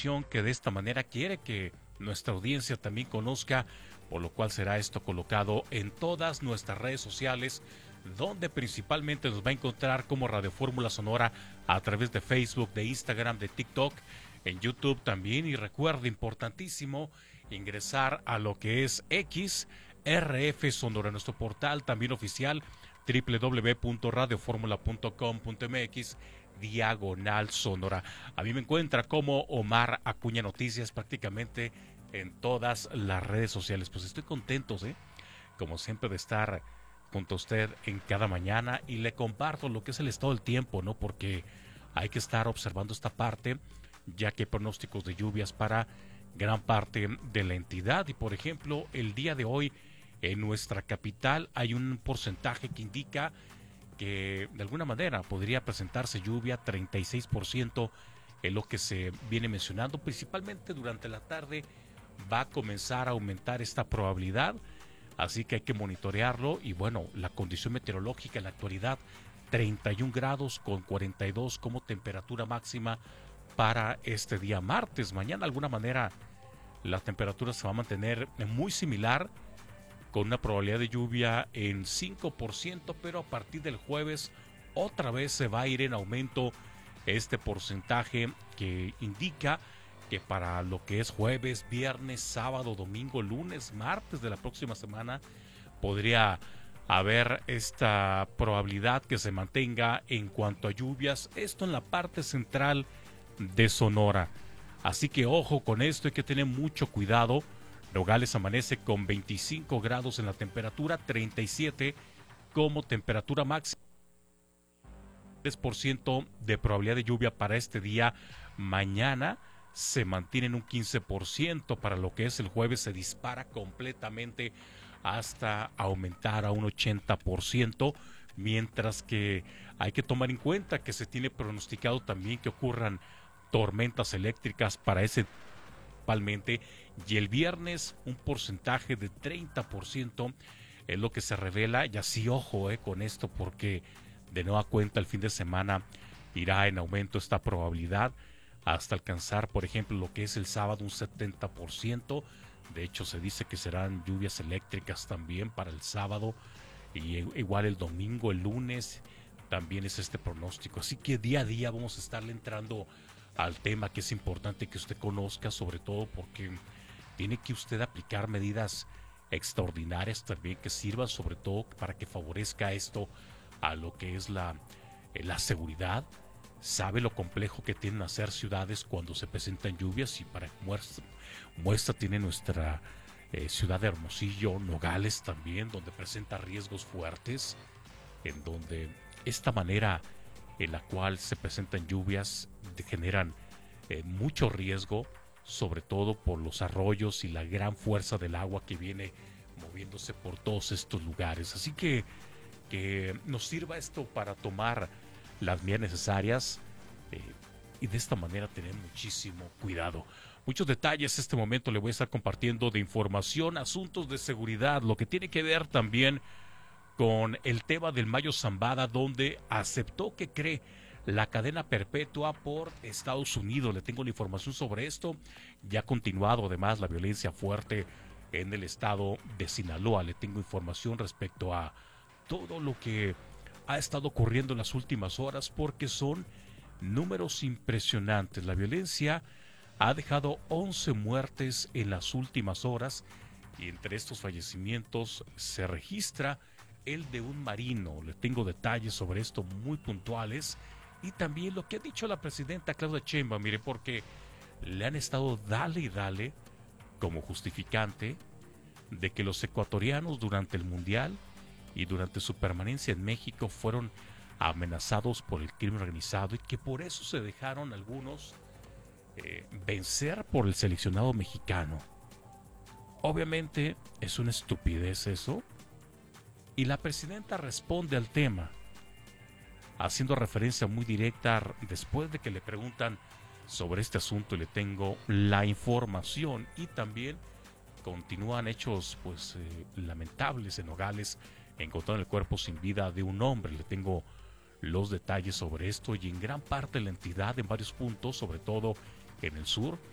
información que de esta manera quiere que nuestra audiencia también conozca, por lo cual será esto colocado en todas nuestras redes sociales, donde principalmente nos va a encontrar como Radio Fórmula Sonora a través de Facebook, de Instagram, de TikTok, en YouTube también. Y recuerde, importantísimo, ingresar a lo que es X, RF Sonora, nuestro portal también oficial, www.radioformula.com.mx diagonal Sonora. A mí me encuentra como Omar Acuña Noticias prácticamente en todas las redes sociales. Pues estoy contento, como siempre, de estar junto a usted en cada mañana, y le comparto lo que es el estado del tiempo, ¿no? Porque hay que estar observando esta parte, ya que hay pronósticos de lluvias para gran parte de la entidad. Y por ejemplo, el día de hoy en nuestra capital hay un porcentaje que indica que de alguna manera podría presentarse lluvia, 36% es lo que se viene mencionando. Principalmente durante la tarde va a comenzar a aumentar esta probabilidad, así que hay que monitorearlo. Y bueno, la condición meteorológica en la actualidad, 31 grados con 42 como temperatura máxima para este día martes. Mañana de alguna manera la temperatura se va a mantener muy similar, con una probabilidad de lluvia en 5%, pero a partir del jueves otra vez se va a ir en aumento este porcentaje, que indica que para lo que es jueves, viernes, sábado, domingo, lunes, martes de la próxima semana podría haber esta probabilidad que se mantenga en cuanto a lluvias, esto en la parte central de Sonora. Así que ojo con esto, hay que tener mucho cuidado. Nogales amanece con 25 grados en la temperatura, 37 como temperatura máxima, 3% de probabilidad de lluvia para este día. Mañana se mantiene en un 15%, para lo que es el jueves se dispara completamente hasta aumentar a un 80%, mientras que hay que tomar en cuenta que se tiene pronosticado también que ocurran tormentas eléctricas para ese principalmente, y el viernes un porcentaje de 30% es lo que se revela. Y así ojo con esto, porque de nueva cuenta el fin de semana irá en aumento esta probabilidad hasta alcanzar, por ejemplo, lo que es el sábado un 70%. De hecho, se dice que serán lluvias eléctricas también para el sábado, y igual el domingo, el lunes también es este pronóstico. Así que día a día vamos a estarle entrando al tema, que es importante que usted conozca, sobre todo porque tiene que usted aplicar medidas extraordinarias también que sirvan sobre todo para que favorezca esto a lo que es la seguridad. Sabe lo complejo que tienen hacer ciudades cuando se presentan lluvias, y para muestra tiene nuestra ciudad de Hermosillo, Nogales también, donde presenta riesgos fuertes, en donde esta manera en la cual se presentan lluvias generan mucho riesgo, sobre todo por los arroyos y la gran fuerza del agua que viene moviéndose por todos estos lugares. Así que nos sirva esto para tomar las medidas necesarias, y de esta manera tener muchísimo cuidado. Muchos detalles este momento le voy a estar compartiendo de información, asuntos de seguridad, lo que tiene que ver también con el tema del Mayo Zambada, donde aceptó que cree la cadena perpetua por Estados Unidos. Le tengo la información sobre esto. Ya ha continuado además la violencia fuerte en el estado de Sinaloa. Le tengo información respecto a todo lo que ha estado ocurriendo en las últimas horas, porque son números impresionantes. La violencia ha dejado 11 muertes en las últimas horas, y entre estos fallecimientos se registra el de un marino. Le tengo detalles sobre esto muy puntuales, y también lo que ha dicho la presidenta Claudia Sheinbaum, mire, porque le han estado dale y dale como justificante de que los ecuatorianos durante el Mundial y durante su permanencia en México fueron amenazados por el crimen organizado, y que por eso se dejaron algunos vencer por el seleccionado mexicano. Obviamente es una estupidez eso, y la presidenta responde al tema haciendo referencia muy directa después de que le preguntan sobre este asunto, y le tengo la información. Y también continúan hechos lamentables en Nogales. Encontraron el cuerpo sin vida de un hombre. Le tengo los detalles sobre esto, y en gran parte de la entidad, en varios puntos, sobre todo en el sur,